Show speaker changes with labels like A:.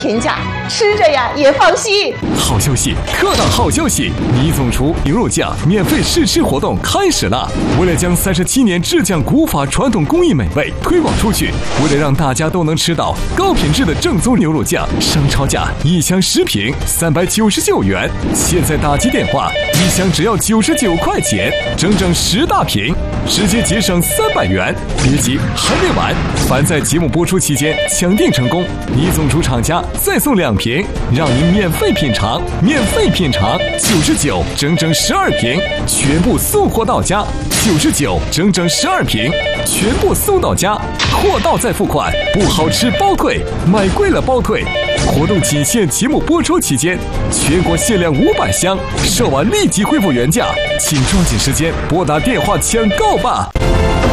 A: 天价，吃着呀也放心。
B: 好消息，特大好消息！米总厨牛肉酱免费试吃活动开始了。为了将37年制酱古法传统工艺美味推广出去，为了让大家都能吃到高品质的正宗牛肉酱，商超价1箱10瓶399元，现在打击电话，1箱只要99块钱，整整10大瓶，直接节省300元。别急，还没完！凡在节目播出期间抢订成功，米总厨厂家再送2瓶，让您免费品尝，99，整整12瓶，全部送货到家，99，整整12瓶，全部送到家，货到再付款，不好吃包退，买贵了包退。活动仅限节目播出期间，全国限量500箱，售完立即恢复原价，请抓紧时间拨打电话抢购吧。